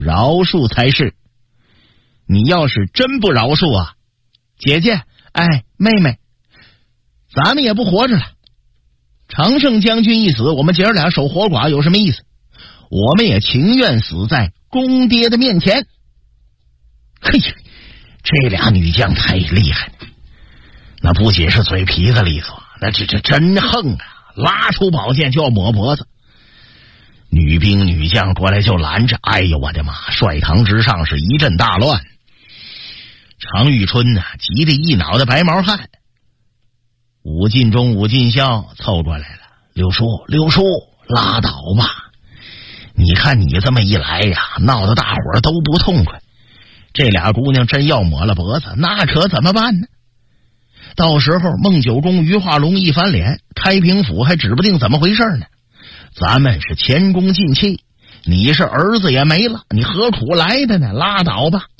饶恕才是。你要是真不饶恕啊，姐姐，哎，妹妹，咱们也不活着了。常胜将军一死，我们姐儿俩守活寡有什么意思？我们也情愿死在公爹的面前。嘿呀，这俩女将太厉害了，那不仅是嘴皮子利索，那这真横啊，拉出宝剑就要抹脖子。女兵女将过来就拦着，哎呦我的妈，帅堂之上是一阵大乱。常遇春呢，急得一脑袋白毛汗。武进忠、武进孝凑过来了，六叔，拉倒吧！你看你这么一来呀，闹得大伙儿都不痛快。这俩姑娘真要抹了脖子，那可怎么办呢？到时候孟九公、于化龙一翻脸，开平府还指不定怎么回事呢。咱们是前功尽弃，你是儿子也没了，你何苦来的呢？拉倒吧！